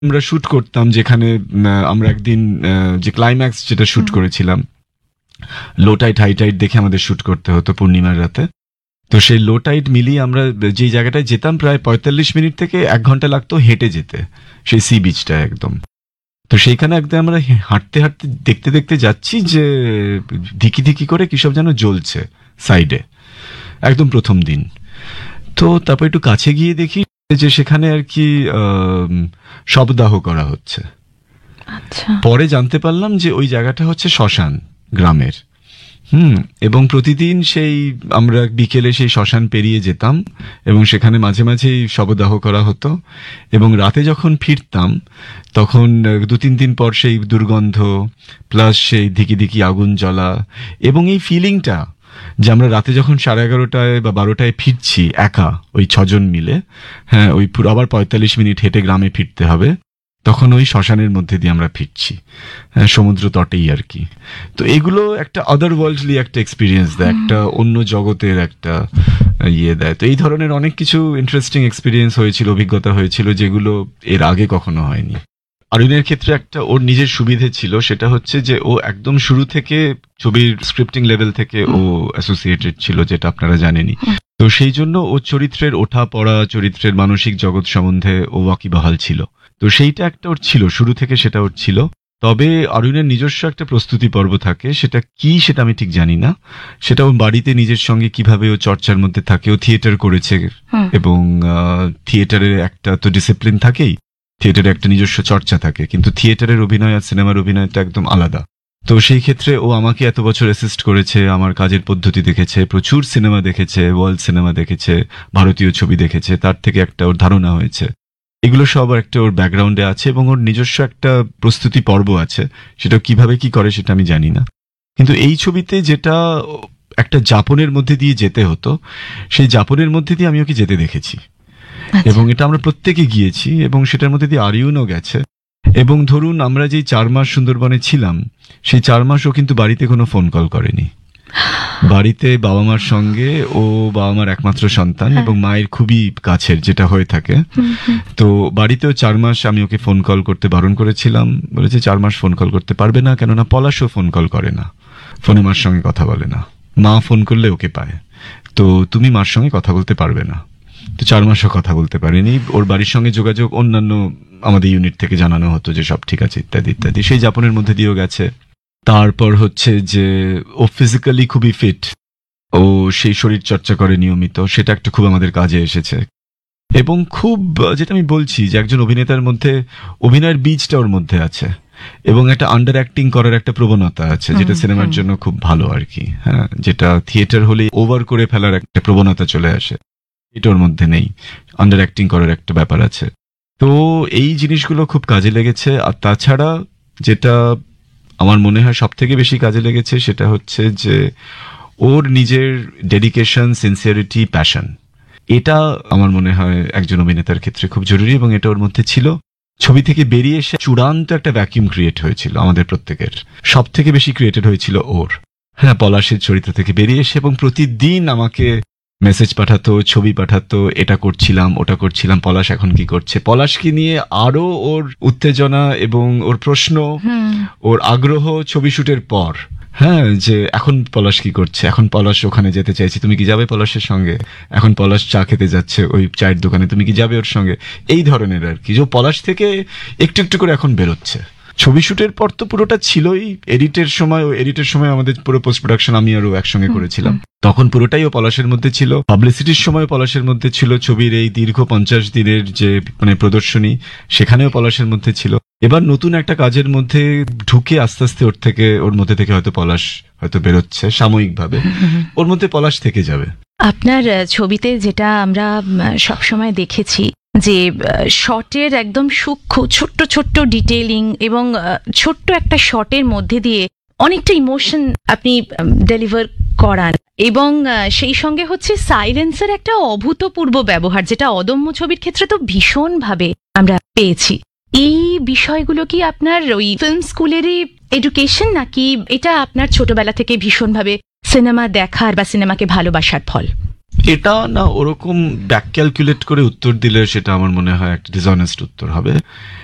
আমরা শুট করতাম, যেখানে আমরা একদিন যে ক্লাইম্যাক্স যেটা শুট করেছিলাম, লো টাইড হাই টাইড দেখে আমাদের শুট করতে হতো পূর্ণিমার রাতে। তো সেই লো টাইড মিলিয়ে আমরা যে জায়গাটায় যেতাম প্রায় 45 মিনিট থেকে 1 ঘন্টা লাগতো হেঁটে যেতে, সেই সি বিচটা একদম। তো সেইখানে একদম আমরা হাঁটতে হাঁটতে দেখতে দেখতে যাচ্ছি যে ধিকি ধিকি করে কিসব যেন জ্বলছে সাইডে, একদম প্রথম দিন। তো তারপর একটু কাছে গিয়ে দেখি যে সেখানে আর কি শবদাহ করা হচ্ছে। পরে জানতে পারলাম যে ওই জায়গাটা হচ্ছে শ্মশান গ্রামের। এবং প্রতিদিন সেই আমরা বিকেলে সেই শ্মশান পেরিয়ে যেতাম এবং সেখানে মাঝে মাঝেই শবদাহ করা হতো। এবং রাতে যখন ফিরতাম তখন 2-3 দিন পর সেই দুর্গন্ধ প্লাস সেই ধিকি ধিকি আগুন জ্বলা এবং এই ফিলিংটা যে আমরা রাতে যখন 11:30 বা 12টায় ফিরছি একা, ওই 6 জন মিলে, হ্যাঁ, ওই পুরো আবার 45 মিনিট হেঁটে গ্রামে ফিরতে হবে, তখন ওই শ্মশানের মধ্যে দিয়ে আমরা ফিরছি, হ্যাঁ, সমুদ্র তটেই আর কি। তো এগুলো একটা আদার ওয়ার্ল্ডলি একটা এক্সপিরিয়েন্স দেয়, একটা অন্য জগতের একটা ইয়ে দেয়। তো এই ধরনের অনেক কিছু ইন্টারেস্টিং এক্সপিরিয়েন্স হয়েছিল, অভিজ্ঞতা হয়েছিল, যেগুলো এর আগে কখনো হয়নি। অরিনের ক্ষেত্রে একটা ওর নিজের সুবিধে ছিল, সেটা হচ্ছে যে ও একদম শুরু থেকে ছবির স্ক্রিপ্টিং লেভেল থেকে ও অ্যাসোসিয়েটেড ছিল, যেটা আপনারা জানেনই। তো সেই জন্য ও চরিত্রের ওঠা পড়া, চরিত্রের মানসিক জগৎ সম্বন্ধে ও ওয়াকিবহাল ছিল। তো সেইটা একটা ওর ছিল, শুরু থেকে সেটা ওর ছিল। তবে অরিনের নিজস্ব একটা প্রস্তুতি পর্ব থাকে, সেটা কি সেটা আমি ঠিক জানি না। সেটা ওর বাড়িতে নিজের সঙ্গে কিভাবে ও চর্চার মধ্যে থাকে, ও থিয়েটার করেছে এবং থিয়েটারের একটা তো ডিসিপ্লিন থাকেই, থিয়েটারে একটা নিজস্ব চর্চা থাকে, কিন্তু থিয়েটারের অভিনয় আর সিনেমার অভিনয়টা একদম আলাদা। তো সেই ক্ষেত্রে ও আমাকে এত বছর অ্যাসিস্ট করেছে, আমার কাজের পদ্ধতি দেখেছে, প্রচুর সিনেমা দেখেছে, ওয়ার্ল্ড সিনেমা দেখেছে, ভারতীয় ছবি দেখেছে, তার থেকে একটা ওর ধারণা হয়েছে। এগুলো সব একটা ওর ব্যাকগ্রাউন্ডে আছে এবং ওর নিজস্ব একটা প্রস্তুতি পর্ব আছে, সেটা কিভাবে কি করে সেটা আমি জানি না। কিন্তু এই ছবিতে যেটা একটা যাপনের মধ্যে দিয়ে যেতে হতো, সেই যাপনের মধ্যে দিয়ে আমি ওকে যেতে দেখেছি এবং এটা আমরা প্রত্যেকে গিয়েছি এবং সেটার মধ্যে দিয়ে আরিউনও গেছে। এবং ধরুন আমরা যেই 4 মাস সুন্দরবনে ছিলাম, সেই 4 মাস ও কিন্তু বাড়িতে কোনো ফোন কল করেনি। বাড়িতে বাবা মার সঙ্গে, ও বাবা মার একমাত্র সন্তান এবং মায়ের খুবই কাছের যেটা হয়ে থাকে। তো বাড়িতেও 4 মাস আমি ওকে ফোন কল করতে বারণ করেছিলাম, বলেছে 4 মাস ফোন কল করতে পারবে না, কেননা পলাশও ফোন কল করে না, ফোনে মার সঙ্গে কথা বলে না, মা ফোন করলে ওকে পায়, তো তুমি মার সঙ্গে কথা বলতে পারবে না। তো 4 মাসও কথা বলতে পারেনি। ওর বাড়ির সঙ্গে যোগাযোগ অন্যান্য আমাদের ইউনিট থেকে জানানো হতো যে সব ঠিক আছে ইত্যাদি ইত্যাদি, সেই যাপনের মধ্যে দিয়েও গেছে। তারপর হচ্ছে যে ও ফিজিক্যালি খুবই ফিট, ও সেই শরীর চর্চা করে নিয়মিত, সেটা একটা খুব আমাদের কাজে এসেছে। এবং খুব যেটা আমি বলছি যে একজন অভিনেতার মধ্যে অভিনয়ের বীজটা ওর মধ্যে আছে এবং একটা আন্ডার অ্যাক্টিং করার একটা প্রবণতা আছে, যেটা সিনেমার জন্য খুব ভালো আর কি, হ্যাঁ, যেটা থিয়েটার হলে ওভার করে ফেলার একটা প্রবণতা চলে আসে, এটা ওর মধ্যে নেই, আন্ডার অ্যাক্টিং করার একটা ব্যাপার আছে। তো এই জিনিসগুলো খুব কাজে লেগেছে। আর তাছাড়া যেটা আমার মনে হয় সব থেকে বেশি কাজে লেগেছে সেটা হচ্ছে যে ওর নিজের ডেডিকেশন, সিনসিয়ারিটি, প্যাশন, এটা আমার মনে হয় একজন অভিনেতার ক্ষেত্রে খুব জরুরি এবং এটা ওর মধ্যে ছিল। ছবি থেকে বেরিয়ে এসে চূড়ান্ত একটা ভ্যাকিউম ক্রিয়েট হয়েছিল আমাদের প্রত্যেকের, সব থেকে বেশি ক্রিয়েটেড হয়েছিল ওর, হ্যাঁ, পলাশের চরিত্র থেকে বেরিয়ে এসে। এবং প্রতিদিন আমাকে মেসেজ পাঠাতো, ছবি পাঠাতো, এটা করছিলাম ওটা করছিলাম, পলাশ এখন কি করছে, পলাশকে নিয়ে আরো ওর উত্তেজনা এবং ওর প্রশ্ন, ওর আগ্রহ ছবি শুটের পর, হ্যাঁ, যে এখন পলাশ কি করছে, এখন পলাশ ওখানে যেতে চাইছে, তুমি কি যাবে পলাশের সঙ্গে, এখন পলাশ চা খেতে যাচ্ছে ওই চায়ের দোকানে, তুমি কি যাবে ওর সঙ্গে, এই ধরনের আর কি, যে পলাশ থেকে একটু একটু করে এখন বেরোচ্ছে। ছবি শুটের পর তো পুরোটা ছিলই, এডিটের সময় আমাদের পুরো পোস্ট প্রোডাকশন আমি আর ও একসঙ্গে করেছিলাম, তখন পুরোটাই ও পলাশের মধ্যে ছিল, পাবলিসিটির সময় পলাশের মধ্যে ছিল, ছবির এই দীর্ঘ 50 দিনের যে মানে প্রদর্শনী সেখানেও পলাশের মধ্যে ছিল। এবার নতুন একটা কাজের মধ্যে ঢুকে আস্তে আস্তে ওর মধ্যে থেকে হয়তো পলাশ হয়তো বেরোচ্ছে সাময়িকভাবে, ওর মধ্যে পলাশ থেকে যাবে। আপনার ছবিতে যেটা আমরা সবসময় দেখেছি যে শটের একদম সূক্ষ্ম ছোট্ট ছোট্ট ডিটেইলিং এবং ছোট্ট একটা শটের মধ্যে দিয়ে অনেকটা ইমোশন আপনি ডেলিভার করান এবং সেই সঙ্গে হচ্ছে সাইলেন্সের একটা অভূতপূর্ব ব্যবহার, যেটা অদম্য ছবির ক্ষেত্রে তো ভীষণভাবে আমরা পেয়েছি। এই বিষয়গুলো কি আপনার ওই ফিল্ম স্কুলেরই এডুকেশন, নাকি এটা আপনার ছোটবেলা থেকে ভীষণভাবে সিনেমা দেখার বা সিনেমাকে ভালোবাসার ফল? এটা না ওরকম ব্যাক ক্যালকুলেট করে উত্তর দিলে সেটা আমার মনে হয় একটা ডিসঅনেস্ট উত্তর হবে।